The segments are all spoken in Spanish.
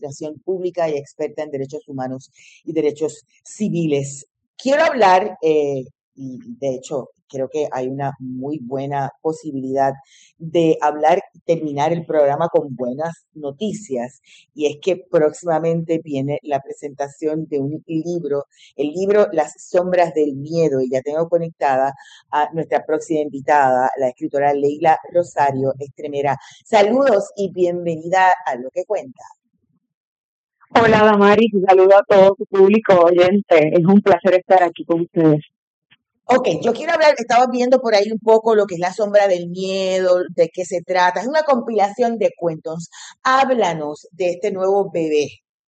administración pública y experta en derechos humanos y derechos civiles. Quiero hablar, y de hecho creo que hay una muy buena posibilidad de hablar, terminar el programa con buenas noticias, y es que próximamente viene la presentación de un libro, el libro Las sombras del miedo, y ya tengo conectada a nuestra próxima invitada, la escritora Leila Rosario Estremera. Saludos y bienvenida a Lo que Cuenta. Hola, Damaris, saludo a todo su público oyente. Es un placer estar aquí con ustedes. Ok, yo quiero hablar, estaba viendo por ahí un poco lo que es La sombra del miedo, de qué se trata. Es una compilación de cuentos. Háblanos de este nuevo bebé.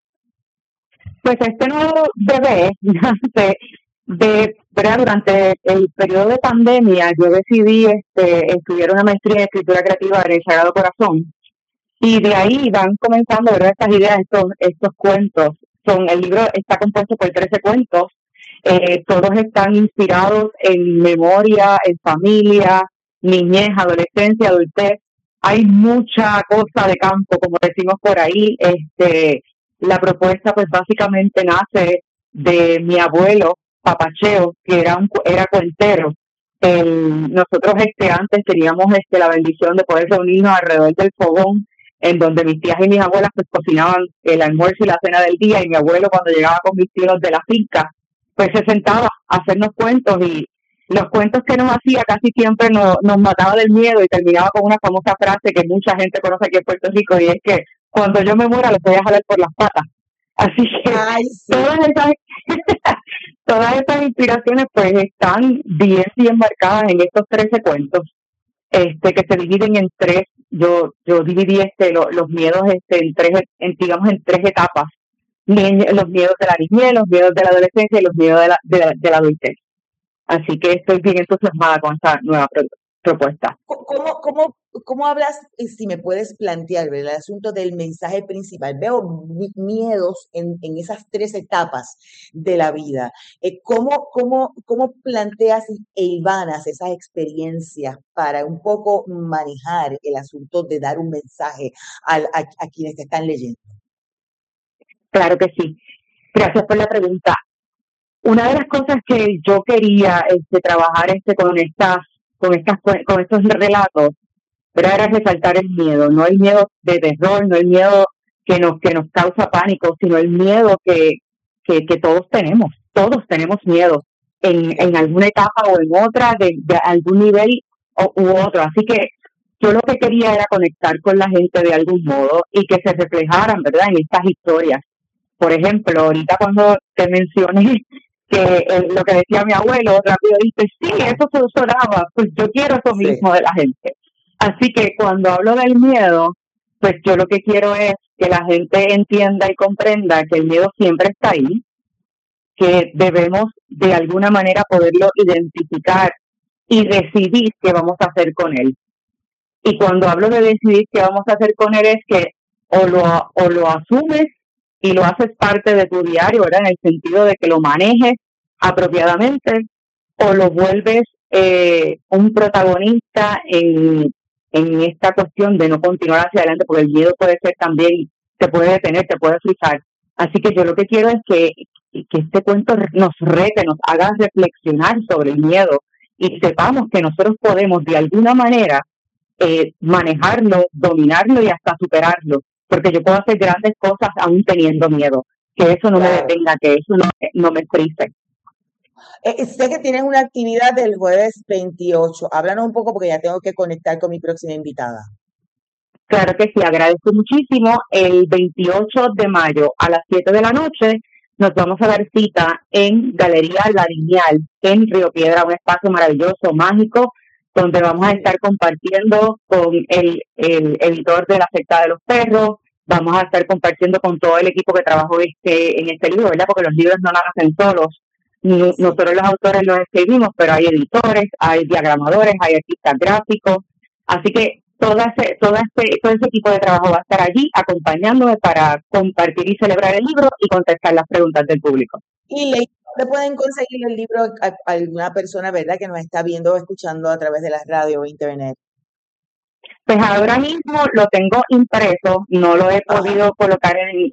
Pues este nuevo bebé nace ¿verdad? Durante el periodo de pandemia. Yo decidí estudiar una maestría en escritura creativa en el Sagrado Corazón, y de ahí van comenzando, ¿verdad? Estas ideas, estos cuentos. El libro está compuesto por 13 cuentos. Todos están inspirados en memoria, en familia, niñez, adolescencia, adultez. Hay mucha cosa de campo, como decimos por ahí. La propuesta pues básicamente nace de mi abuelo Papacheo, que era cuentero. Nosotros antes teníamos la bendición de poder reunirnos alrededor del fogón, en donde mis tías y mis abuelas pues cocinaban el almuerzo y la cena del día, y mi abuelo, cuando llegaba con mis tíos de la finca, pues se sentaba a hacernos cuentos, y los cuentos que nos hacía casi siempre nos mataba del miedo, y terminaba con una famosa frase que mucha gente conoce aquí en Puerto Rico, y es que cuando yo me muera los voy a jalar por las patas. Así que Ay, sí. todas esas inspiraciones pues están bien marcadas en estos 13 cuentos, que se dividen en tres. Yo dividí los miedos digamos en tres etapas: los miedos de la niñez, los miedos de la adolescencia y los miedos de la adultez. Así que estoy bien entusiasmada con esta nueva propuesta. ¿Cómo hablas, si me puedes plantear, ¿verdad? El asunto del mensaje principal? Veo miedos en esas tres etapas de la vida. ¿Cómo planteas e hilvanas esas experiencias para un poco manejar el asunto de dar un mensaje a quienes te están leyendo? Claro que sí. Gracias por la pregunta. Una de las cosas que yo quería trabajar con estos relatos, pero era resaltar el miedo, no el miedo de terror, no el miedo que nos causa pánico, sino el miedo que todos tenemos miedo en alguna etapa o en otra, de algún nivel u otro. Así que yo lo que quería era conectar con la gente de algún modo y que se reflejaran, ¿verdad?, en estas historias. Por ejemplo, ahorita cuando te mencioné que lo que decía mi abuelo, rápido dice, sí, eso se sonaba, pues yo quiero eso mismo de la gente. Así que cuando hablo del miedo, pues yo lo que quiero es que la gente entienda y comprenda que el miedo siempre está ahí, que debemos de alguna manera poderlo identificar y decidir qué vamos a hacer con él. Y cuando hablo de decidir qué vamos a hacer con él, es que o lo asumes y lo haces parte de tu diario, ¿verdad?, en el sentido de que lo manejes apropiadamente, o lo vuelves un protagonista en esta cuestión de no continuar hacia adelante, porque el miedo puede ser también, te puede detener, te puede frizar. Así que yo lo que quiero es que este cuento nos rete, nos haga reflexionar sobre el miedo, y sepamos que nosotros podemos de alguna manera manejarlo, dominarlo y hasta superarlo, porque yo puedo hacer grandes cosas aún teniendo miedo. Que eso no me detenga, que eso no me frice. Sé que tienes una actividad del jueves 28. Háblanos un poco, porque ya tengo que conectar con mi próxima invitada. Claro que sí, agradezco muchísimo. El 28 de mayo a las 7 de la noche nos vamos a dar cita en Galería La Lineal en Río Piedra, un espacio maravilloso, mágico, donde vamos a estar compartiendo con el editor de La Secta de los Perros. Vamos a estar compartiendo con todo el equipo que trabajó en este libro, ¿verdad? Porque los libros no nacen solos. Nosotros los autores los escribimos, pero hay editores, hay diagramadores, hay artistas gráficos. Así que todo ese equipo de trabajo va a estar allí acompañándome para compartir y celebrar el libro y contestar las preguntas del público. Y ¿dónde pueden conseguir el libro a alguna persona, verdad, que nos está viendo o escuchando a través de las radios o internet? Pues ahora mismo lo tengo impreso, no lo he podido colocar